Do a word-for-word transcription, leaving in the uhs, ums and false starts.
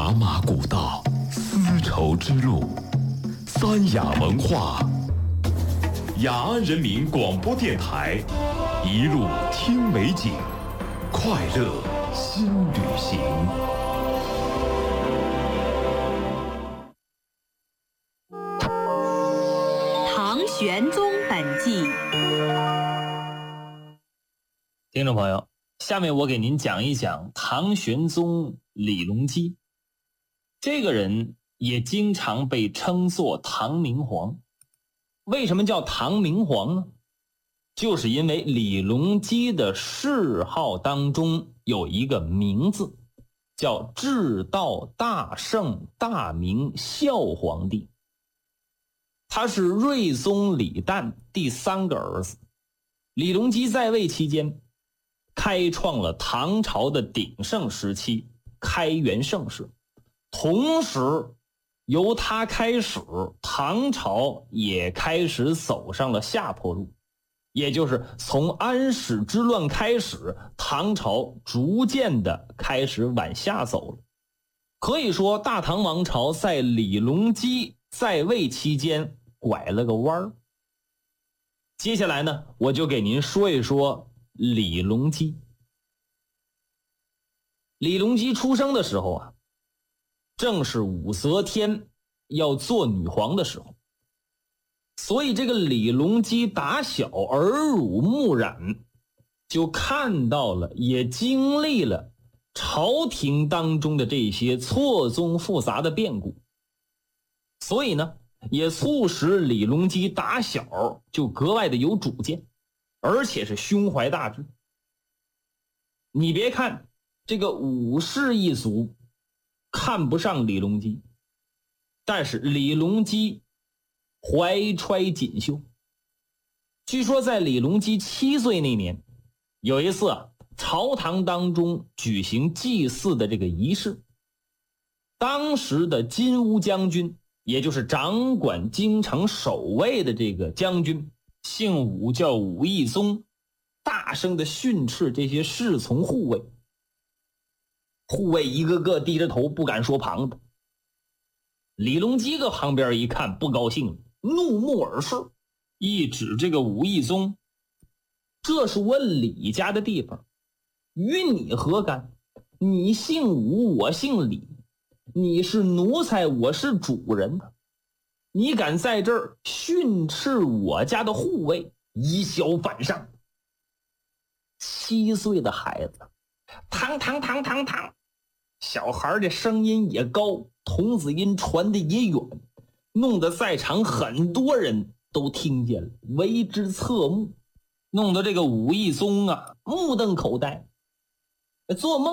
茶马古道，丝绸之路，三雅文化。雅安人民广播电台，一路听美景，快乐新旅行。 唐玄宗本纪。 听众朋友，下面我给您讲一讲唐玄宗李隆基。这个人也经常被称作唐明皇。为什么叫唐明皇呢？就是因为李隆基的谥号当中有一个名字，叫至道大圣大明孝皇帝。他是睿宗李旦第三个儿子。李隆基在位期间，开创了唐朝的鼎盛时期，开元盛世。同时由他开始，唐朝也开始走上了下坡路，也就是从安史之乱开始，唐朝逐渐的开始往下走了。可以说大唐王朝在李隆基在位期间拐了个弯儿。接下来呢，我就给您说一说李隆基。李隆基出生的时候啊，正是武则天要做女皇的时候，所以这个李隆基打小耳濡目染，就看到了，也经历了朝廷当中的这些错综复杂的变故，所以呢，也促使李隆基打小就格外的有主见，而且是胸怀大志。你别看这个武氏一族看不上李隆基，但是李隆基怀揣锦绣。据说在李隆基七岁那年，有一次啊，朝堂当中举行祭祀的这个仪式，当时的金乌将军，也就是掌管京城守卫的这个将军，姓武，叫武义宗，大声的训斥这些侍从护卫。护卫一个个低着头不敢说旁的。李隆基搁旁边一看不高兴了，怒目而视，一指这个武义宗，这是我李家的地方，与你何干？你姓武，我姓李，你是奴才，我是主人，你敢在这儿训斥我家的护卫，以小反上。七岁的孩子，堂堂堂堂堂，小孩的声音也高，童子音传的也远，弄得在场很多人都听见了，为之侧目，弄得这个武义宗啊目瞪口呆，做梦